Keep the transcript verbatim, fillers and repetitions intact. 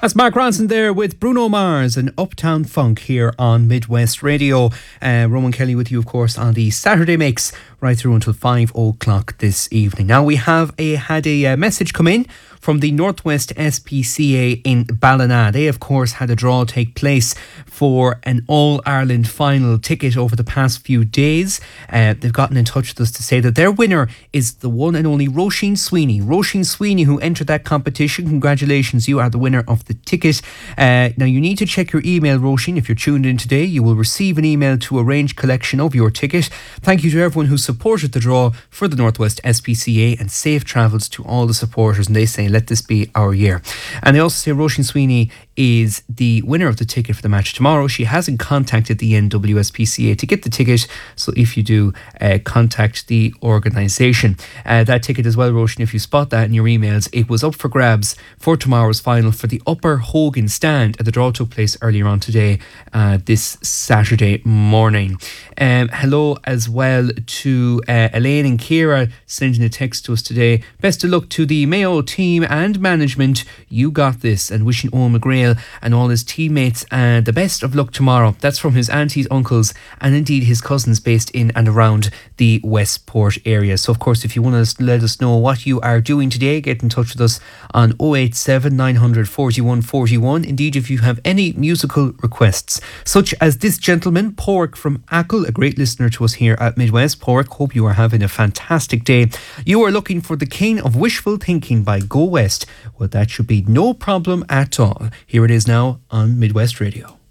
That's Mark Ronson there with Bruno Mars and Uptown Funk here on Midwest Radio. Uh, Roman Kelly with you, of course, on the Saturday Mix right through until five o'clock this evening. Now, we have a, had a uh, message come in from the Northwest S P C A in Ballina. They, of course, had a draw take place for an All-Ireland final ticket over the past few days. Uh, they've gotten in touch with us to say that their winner is the one and only Roisin Sweeney. Roisin Sweeney, who entered that competition. Congratulations, you are the winner of the ticket. Uh, now, you need to check your email, Roisin. If you're tuned in today, you will receive an email to arrange collection of your ticket. Thank you to everyone who supported the draw for the Northwest S P C A, and safe travels to all the supporters. And they say, let this be our year. And they also say Roisin Sweeney is the winner of the ticket for the match tomorrow. She hasn't contacted the N W S P C A to get the ticket, so if you do, uh, contact the organisation. Uh, that ticket as well, Roisin, if you spot that in your emails, it was up for grabs for tomorrow's final for the Upper Hogan stand. The draw took place earlier on today, uh, this Saturday morning. Um, hello as well to uh, Elaine and Ciara sending a text to us today. Best of luck to the Mayo team and management. You got this, and wishing Owen McGrail and all his teammates uh, the best of luck tomorrow. That's from his aunties, uncles and indeed his cousins based in and around the Westport area. So of course, if you want to let us know what you are doing today, get in touch with us on oh eight seven, nine hundred, forty-one forty-one. Indeed, if you have any musical requests, such as this gentleman, Pork from Ackle, a great listener to us here at Midwest. Pork, hope you are having a fantastic day. You are looking for the King of Wishful Thinking by Go West. Well, that should be no problem at all. Here it is now on Midwest Radio.